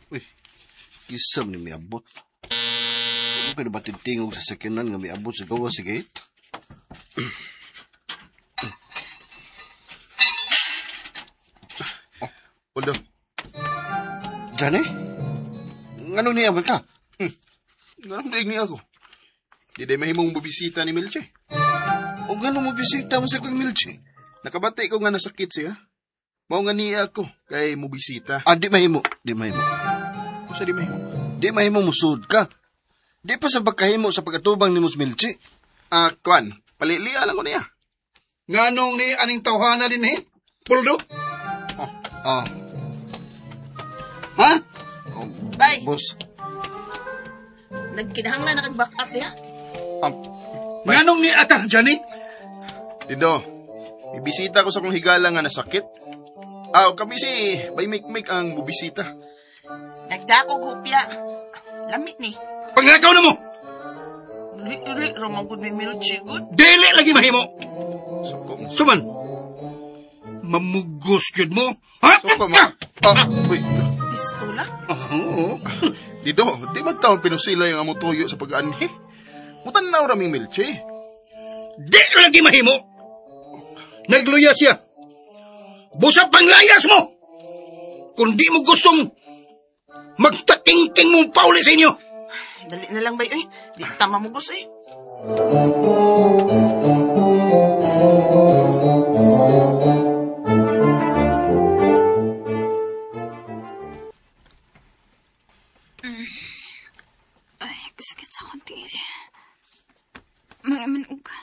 Uy, isam ni may abot. Ano ka na ba titingog sa sakinan nga may abot sa gawa sa gate? Ulo. Diyan eh? Anong niyaman ka? Anong daig niya ako? Di day mahimong bubisita ni Milche. O gano'n mo bisita mo sa kong Milche? Nakabati ko nga nasakit siya. Mao nga niya ako kay mubisita. Di mahimo. Di mahimo. O sa di mahimo? Di mahimo musud ka. Di pa sa pagkahimo sa pagkatubang ni Milche. Kwan, palilia lang ko niya. Nganong ni aning tawhana din eh? Puldo? Oh. Ha? Oh, Bay, boss. nagkinahanglan na kag-back up ya. Nganong ni ata, Johnny? Dido, ibisita ko sa kong higala nga nasakit. Kami si Bay Mikmik ang bubisita. Nagdakog hupya. Lamit ni. Pagnakaw na mo! Uli, ramagod may Milche good. Dili lagi mahimo! Suko mo. Suman! Mamugos yun mo! Ha? Suko mo. Uy. Pistola? Oo. Dido, di ba taon pinusila yung amo tuyo sa pag-anhi? Mutan na raming Milche. Di lagi mahimo! Nagluya siya! Busa panglayas mo! Kung di mo gustong magtatingking mong pauli sa inyo! Dali na lang bay, oy. Di tama mo gusto eh. Ay, kasakit sa konti. Maraman uga.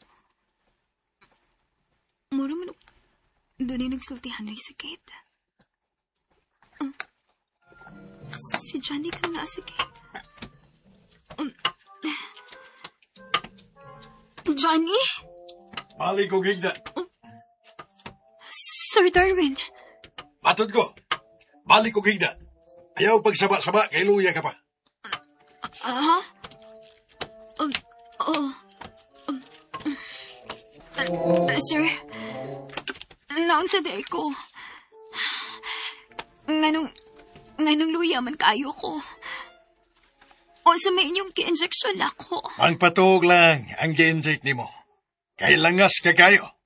Maraman uga. Doon ay nagsultihan ay sakit. Si Johnny ka na sakit. Johnny? Balik ko, Gigda. Sir Darwin. Matod ko. Balik ko, Gigda. Ayaw pagsaba-saba, kay luya ka pa. Sir, naon sa day ko. Nganong luya man kayo ko. O sa may inyong ki-injection ako. Ang patog lang ang gi-inject ni mo. Kay langas ka kayo.